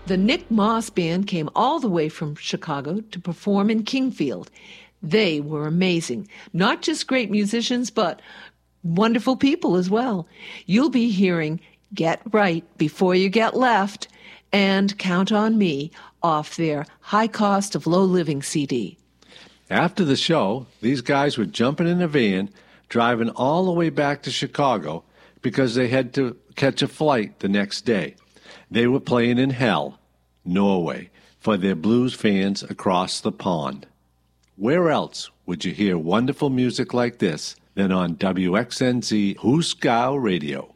The Nick Moss Band came all the way from Chicago to perform in Kingfield. They were amazing. Not just great musicians, but wonderful people as well. You'll be hearing Get Right Before You Get Left and Count on Me off their High Cost of Low Living CD. After the show, these guys were jumping in a van, driving all the way back to Chicago because they had to catch a flight the next day. They were playing in Hell, Norway, for their blues fans across the pond. Where else would you hear wonderful music like this than on WXNZ Hooskow Radio?